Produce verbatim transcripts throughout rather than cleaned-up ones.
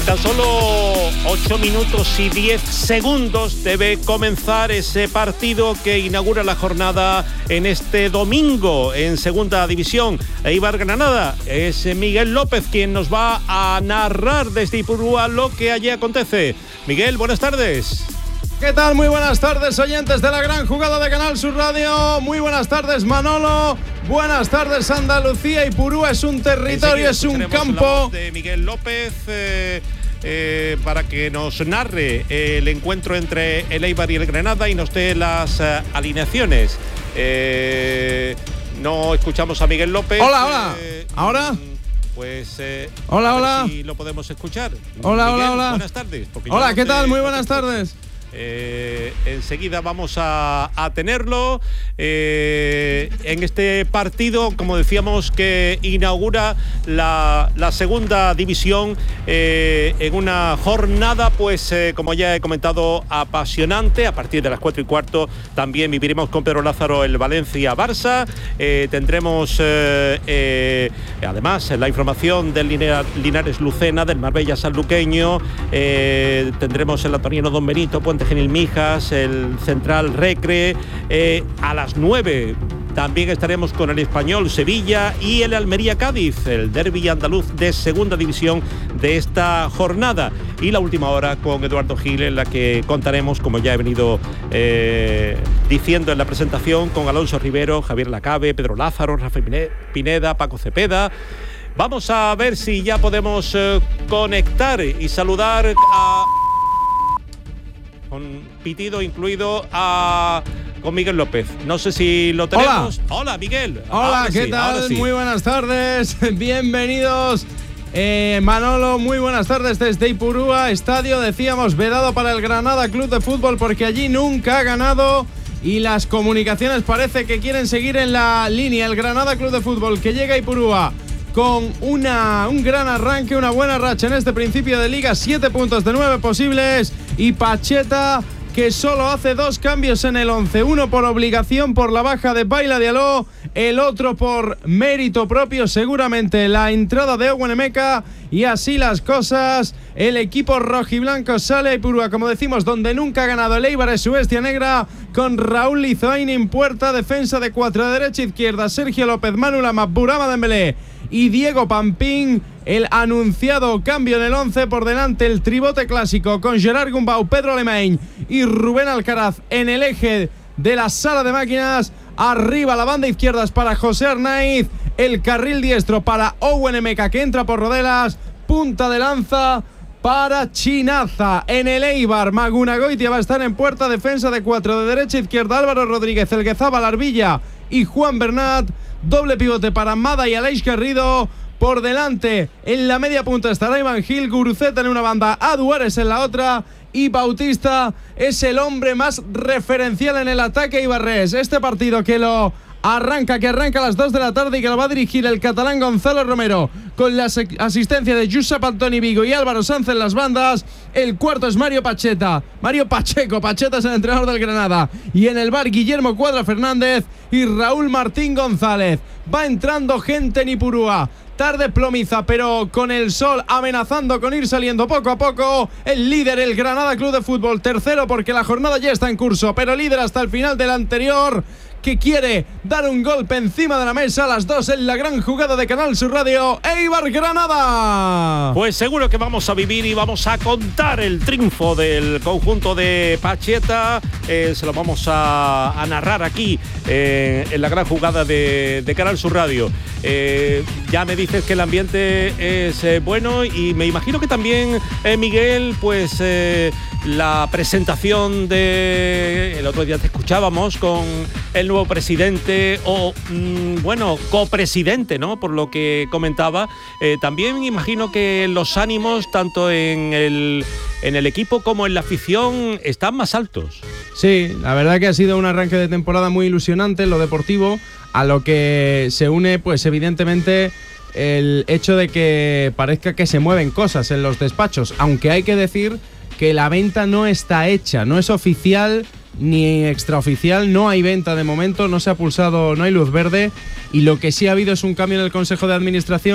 En tan solo ocho minutos y diez segundos debe comenzar ese partido que inaugura la jornada en este domingo en Segunda División. Eibar Granada. Es Miguel López quien nos va a narrar desde Ipurúa lo que allí acontece. Miguel, buenas tardes. ¿Qué tal? Muy buenas tardes, oyentes de la gran jugada de Canal Sur Radio. Muy buenas tardes, Manolo. Buenas tardes, Andalucía. Ipurúa es un territorio, es un campo. La voz de Miguel López eh, eh, para que nos narre el encuentro entre el Eibar y el Granada y nos dé las uh, alineaciones. Eh, no escuchamos a Miguel López. Hola, hola. Eh, ¿Ahora? Pues eh, hola, hola. Si lo podemos escuchar. Hola, Miguel, hola, hola. Buenas tardes. Hola, no ¿qué te, tal? Muy no buenas tardes. Eh, enseguida vamos a, a tenerlo eh, en este partido, como decíamos, que inaugura la, la segunda división eh, en una jornada, pues eh, como ya he comentado, apasionante. A partir de las cuatro y cuarto también viviremos con Pedro Lázaro el Valencia-Barça. Eh, tendremos eh, eh, además la información del Linares-Lucena, del Marbella-Sanluqueño. Eh, tendremos el Antoniano Don Benito, Puente Genil Mijas, el Central Recre. Eh, a las nueve también estaremos con el Español Sevilla y el Almería Cádiz, el derbi andaluz de segunda división de esta jornada. Y la última hora con Eduardo Gil, en la que contaremos, como ya he venido eh, diciendo en la presentación, con Alonso Rivero, Javier Lacabe, Pedro Lázaro, Rafael Pineda, Paco Cepeda. Vamos a ver si ya podemos eh, conectar y saludar a... con pitido incluido a con Miguel López. No sé si lo tenemos. Hola, Hola Miguel. Hola, ¿qué sí, tal? Sí. Muy buenas tardes. Bienvenidos. Eh, Manolo, muy buenas tardes desde Ipurúa, estadio, decíamos, vedado para el Granada Club de Fútbol porque allí nunca ha ganado y las comunicaciones parece que quieren seguir en la línea. El Granada Club de Fútbol que llega a Ipurúa con una, un gran arranque, una buena racha en este principio de liga, siete puntos de nueve posibles, y Pacheta que solo hace dos cambios en el once, uno por obligación por la baja de Baila Diallo, el otro por mérito propio, seguramente la entrada de Owen Emeka, y así las cosas, el equipo rojiblanco sale a Ipurúa, como decimos, donde nunca ha ganado. El Eibar es su bestia negra, con Raúl Lizoain en puerta, defensa de cuatro de derecha a izquierda, Sergio López, Manu Lama, Burama Dembélé y Diego Pampín. El anunciado cambio en el once, por delante el tribote clásico con Gerard Gumbau, Pedro Alemany y Rubén Alcaraz en el eje de la sala de máquinas. Arriba la banda izquierda es para José Arnaiz, el carril diestro para Owen Emeka, que entra por Rodelas, punta de lanza para Chinaza. En el Eibar, Magunagoitia va a estar en puerta, defensa de cuatro de derecha a izquierda, Álvaro Rodríguez, El Guezábal, Arbilla y Juan Bernat, doble pivote para Mada y Aleix Garrido. Por delante, en la media punta estará Iván Gil, Guruceta en una banda, Aduares en la otra, y Bautista es el hombre más referencial en el ataque ibarrés. Este partido que lo arranca, que arranca a las dos de la tarde y que lo va a dirigir el catalán Gonzalo Romero, con la asistencia de Josep Antoni Vigo y Álvaro Sanz en las bandas. El cuarto es Mario Pacheta, Mario Pacheco, Pacheta es el entrenador del Granada, y en el bar Guillermo Cuadra Fernández y Raúl Martín González. Va entrando gente en Ipurúa. Tarde plomiza, pero con el sol amenazando con ir saliendo poco a poco. El líder, el Granada Club de Fútbol, tercero porque la jornada ya está en curso, pero líder hasta el final del anterior, que quiere dar un golpe encima de la mesa a las dos en la gran jugada de Canal Sur Radio. Eibar Granada. Pues seguro que vamos a vivir y vamos a contar el triunfo del conjunto de Pacheta. Eh, se lo vamos a, a narrar aquí eh, en la gran jugada de, de Canal Sur Radio. Eh, ya me dices que el ambiente es eh, bueno, y me imagino que también, eh, Miguel, pues eh, la presentación de... El otro día te escuchábamos con el nuevo presidente, o mmm, bueno, copresidente, ¿no? Por lo que comentaba. Eh, también imagino que los ánimos, tanto en el, en el equipo como en la afición, están más altos. Sí, la verdad que ha sido un arranque de temporada muy ilusionante en lo deportivo, a lo que se une, pues evidentemente, el hecho de que parezca que se mueven cosas en los despachos, aunque hay que decir que la venta no está hecha, no es oficial ni extraoficial, no hay venta de momento, no se ha pulsado, no hay luz verde, y lo que sí ha habido es un cambio en el Consejo de Administración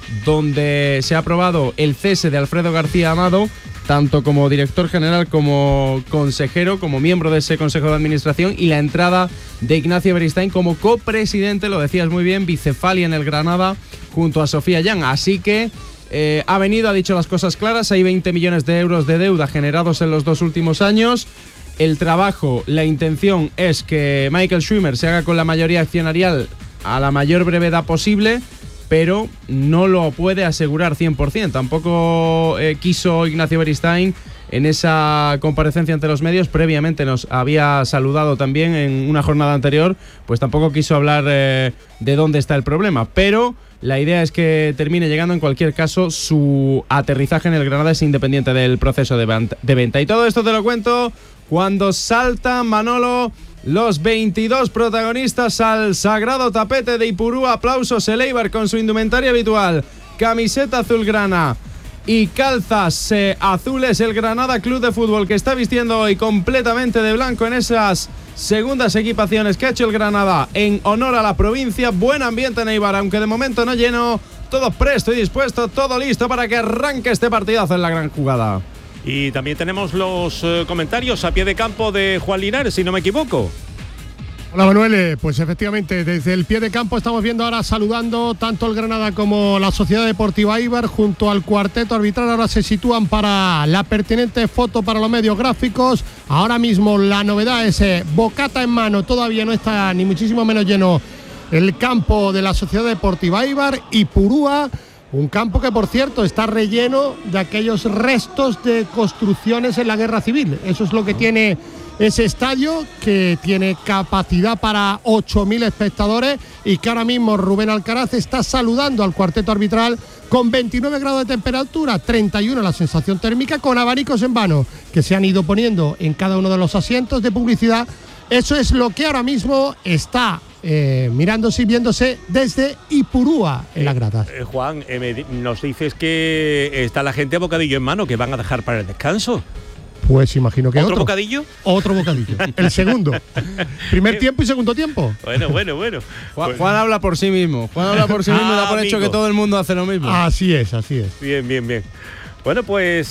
donde se ha aprobado el cese de Alfredo García Amado, tanto como director general como consejero, como miembro de ese consejo de administración, y la entrada de Ignacio Beristain como copresidente, lo decías muy bien, bicefalia en el Granada, junto a Sofía Jan. Así que eh, ha venido, ha dicho las cosas claras, hay veinte millones de euros de deuda generados en los dos últimos años. El trabajo, la intención es que Michael Schumer se haga con la mayoría accionarial a la mayor brevedad posible, pero no lo puede asegurar cien por ciento. Tampoco eh, quiso Ignacio Beristain en esa comparecencia ante los medios. Previamente nos había saludado también en una jornada anterior, pues tampoco quiso hablar eh, de dónde está el problema. Pero la idea es que termine llegando. En cualquier caso, su aterrizaje en el Granada es independiente del proceso de venta. Y todo esto te lo cuento cuando saltan, Manolo, los veintidós protagonistas al sagrado tapete de Ipurúa. Aplausos, el Eibar con su indumentaria habitual, camiseta azulgrana y calzas eh, azules. El Granada Club de Fútbol, que está vistiendo hoy completamente de blanco en esas segundas equipaciones que ha hecho el Granada en honor a la provincia. Buen ambiente en Eibar, aunque de momento no lleno. Todo presto y dispuesto, todo listo para que arranque este partidazo en la gran jugada. Y también tenemos los eh, comentarios a pie de campo de Juan Linares, si no me equivoco. Hola Manuel, pues efectivamente desde el pie de campo estamos viendo ahora saludando tanto el Granada como la Sociedad Deportiva Eibar junto al cuarteto arbitral. Ahora se sitúan para la pertinente foto para los medios gráficos. Ahora mismo la novedad es eh, bocata en mano, todavía no está ni muchísimo menos lleno el campo de la Sociedad Deportiva Eibar. Ipurúa, un campo que por cierto está relleno de aquellos restos de construcciones en la guerra civil. Eso es lo que tiene ese estadio, que tiene capacidad para ocho mil espectadores, y que ahora mismo Rubén Alcaraz está saludando al cuarteto arbitral con veintinueve grados de temperatura, treinta y uno la sensación térmica, con abanicos en vano que se han ido poniendo en cada uno de los asientos de publicidad. Eso es lo que ahora mismo está eh, mirándose y viéndose desde Ipurúa en la grada. Eh, eh, Juan, eh, me, nos dices que está la gente a bocadillo en mano, que van a dejar para el descanso. Pues imagino que ¿Otro, otro bocadillo? Otro bocadillo. El segundo. Primer tiempo y segundo tiempo. Bueno, bueno, bueno. Juan, Juan habla por sí mismo. Juan habla por sí mismo y da por hecho que todo el mundo hace lo mismo. Así es, así es. Bien, bien, bien. Bueno, pues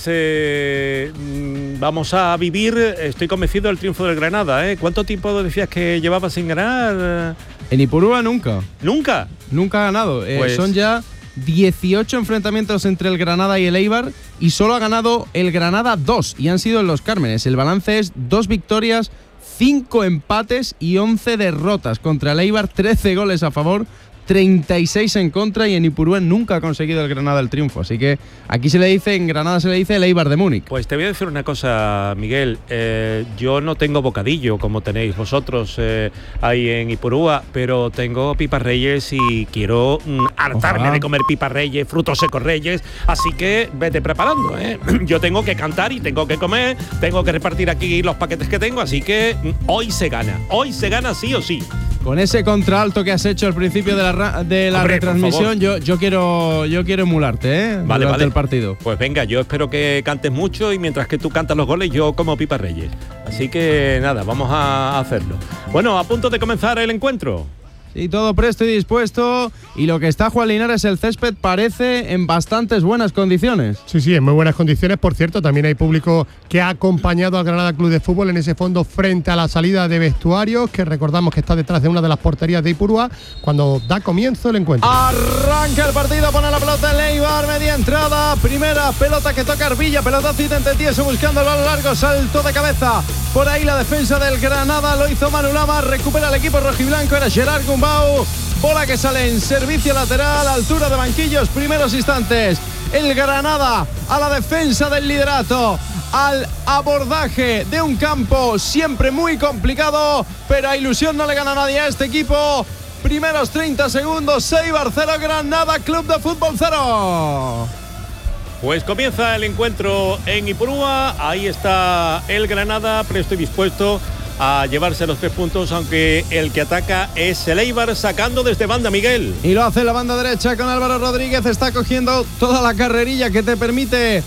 eh, vamos a vivir, estoy convencido del triunfo del Granada, ¿eh? ¿Cuánto tiempo decías que llevaba sin ganar? En Ipurúa nunca. ¿Nunca? Nunca ha ganado. Eh, pues... Son ya dieciocho enfrentamientos entre el Granada y el Eibar, y solo ha ganado el Granada dos, y han sido en Los Cármenes. El balance es dos victorias, cinco empates y once derrotas. Contra el Eibar, trece goles a favor, treinta y seis en contra, y en Ipurúa nunca ha conseguido el Granada el triunfo. Así que aquí se le dice, en Granada se le dice el Eibar de Múnich. Pues te voy a decir una cosa, Miguel. Eh, yo no tengo bocadillo como tenéis vosotros eh, ahí en Ipurúa, pero tengo pipas reyes y quiero mm, hartarme Ojalá. de comer pipas reyes, frutos secos reyes. Así que vete preparando, ¿eh? Yo tengo que cantar y tengo que comer, tengo que repartir aquí los paquetes que tengo, así que mm, hoy se gana. Hoy se gana sí o sí. Con ese contralto que has hecho al principio de la, de la Hombre, retransmisión, yo, yo quiero yo quiero emularte, ¿eh? Vale, durante vale. el partido. Pues venga, yo espero que cantes mucho, y mientras que tú cantas los goles, yo como pipas reyes. Así que nada, vamos a hacerlo. Bueno, a punto de comenzar el encuentro. Sí, todo presto y dispuesto, y lo que está Juan Linares, el césped parece en bastantes buenas condiciones. Sí, sí, en muy buenas condiciones. Por cierto, también hay público que ha acompañado al Granada Club de Fútbol en ese fondo frente a la salida de vestuarios, que recordamos que está detrás de una de las porterías de Ipurúa, cuando da comienzo el encuentro. Arranca el partido, pone la pelota en Eibar, media entrada, primera pelota que toca Arvilla, pelotazo intentieso buscando el balón largo, salto de cabeza. Por ahí la defensa del Granada, lo hizo Manu Lama, recupera el equipo rojiblanco, era Gerard Gumbau. Bola que sale en servicio lateral, altura de banquillos, primeros instantes. El Granada a la defensa del liderato, al abordaje de un campo siempre muy complicado, pero a ilusión no le gana nadie a este equipo. Primeros treinta segundos, Eibar cero, Granada Club de Fútbol cero. Pues comienza el encuentro en Ipurúa. Ahí está el Granada, presto y dispuesto a llevarse los tres puntos, aunque el que ataca es el Eibar, sacando desde banda, Miguel. Y lo hace la banda derecha con Álvaro Rodríguez, está cogiendo toda la carrerilla que te permite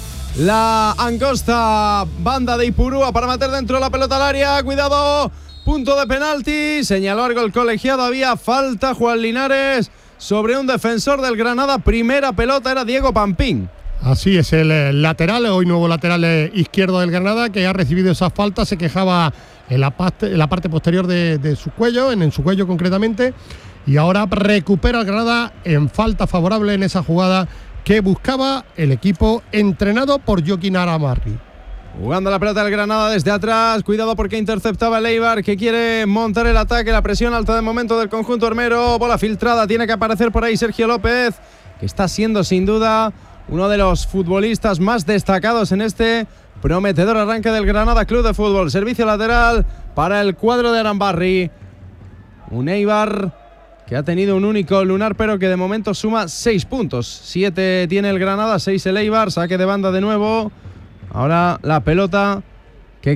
la angosta banda de Ipurúa para meter dentro la pelota al área. Cuidado, punto de penalti, señaló algo el colegiado, había falta. Juan Linares sobre un defensor del Granada. Primera pelota era Diego Pampín. Así es, el lateral, hoy nuevo lateral izquierdo del Granada, que ha recibido esa falta, se quejaba en la parte, en la parte posterior de, de su cuello, en, en su cuello concretamente, y ahora recupera el Granada en falta favorable en esa jugada que buscaba el equipo entrenado por Joaquín Aramarri. Jugando la pelota del Granada desde atrás, cuidado porque interceptaba el Eibar, que quiere montar el ataque, la presión alta de momento del conjunto armero, bola filtrada, tiene que aparecer por ahí Sergio López, que está siendo sin duda uno de los futbolistas más destacados en este prometedor arranque del Granada Club de Fútbol. Servicio lateral para el cuadro de Arambarri. Un Eibar que ha tenido un único lunar, pero que de momento suma seis puntos. Siete tiene el Granada, seis el Eibar. Saque de banda de nuevo. Ahora la pelota que...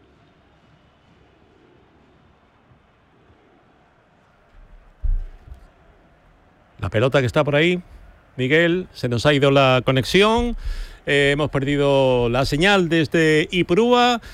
La pelota que está por ahí, Miguel, se nos ha ido la conexión, eh, hemos perdido la señal desde Ipurúa